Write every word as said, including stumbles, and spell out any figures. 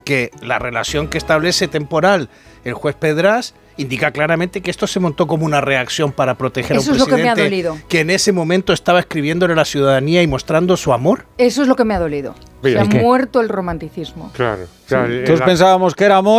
que la relación que establece temporal el juez Pedras indica claramente que esto se montó como una reacción para proteger Eso a un es lo que me ha presidente dolido. que en ese momento estaba escribiéndole a la ciudadanía y mostrando su amor. Eso es lo que me ha dolido. Se ha muerto el romanticismo. Claro, claro. Sí. Todos la... pensábamos que era amor.